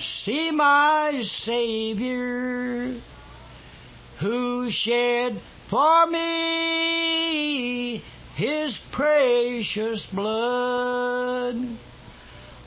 see my Savior, who shed for me His precious blood.